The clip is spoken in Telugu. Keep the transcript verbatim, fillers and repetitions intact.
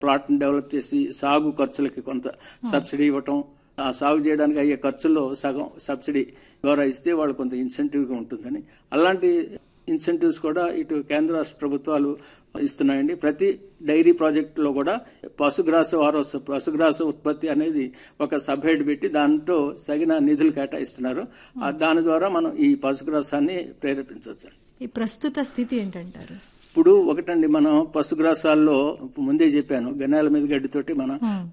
ప్లాట్ని డెవలప్ చేసి సాగు ఖర్చులకి కొంత సబ్సిడీ ఇవ్వటం, ఆ సాగు చేయడానికి అయ్యే ఖర్చుల్లో సగం సబ్సిడీ ద్వారా ఇస్తే వాళ్ళు కొంత ఇన్సెంటివ్గా ఉంటుందని, అలాంటి ఇన్సెంటివ్స్ కూడా ఇటు కేంద్ర రాష్ట్ర ప్రభుత్వాలు ఇస్తున్నాయండి. ప్రతి డైరీ ప్రాజెక్టులో కూడా పశుగ్రాస వారోత్సవ పశుగ్రాస ఉత్పత్తి అనేది ఒక సబ్ హెడ్ పెట్టి దాంట్లో తగిన నిధులు కేటాయిస్తున్నారు. దాని ద్వారా మనం ఈ పశుగ్రాసాన్ని ప్రేరేపించవచ్చు. ఈ ప్రస్తుత స్థితి ఏంటంటారు? ఇప్పుడు ఒకటండి, మనం పశుగ్రాసాల్లో ముందే చెప్పాను, గన్నేల మీద గడ్డితోటి మనం